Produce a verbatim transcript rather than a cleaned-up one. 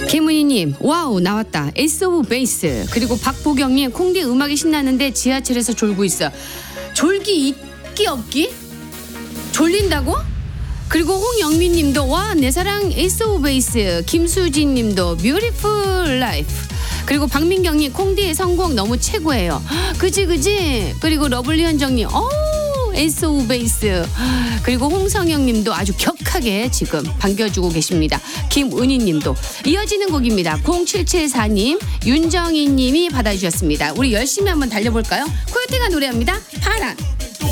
김은희님 와우 나왔다. 에이스 오브 베이스. 그리고 박보경님 콩디 음악이 신나는데 지하철에서 졸고 있어. 졸기 있기 없기? 졸린다고? 그리고 홍영민님도 와 내 사랑 에이스 오브 베이스. 김수진님도 뷰티풀 라이프. 그리고 박민경님 콩디의 선곡 너무 최고예요. 그지 그지. 그리고 러블리 현정님 어 에이스 오브 베이스. 그리고 홍성영님도 아주 격하게 지금 반겨주고 계십니다. 김은희님도. 이어지는 곡입니다. 공칠칠사님 윤정희님이 받아주셨습니다. 우리 열심히 한번 달려볼까요? 코요태가 노래합니다. 파란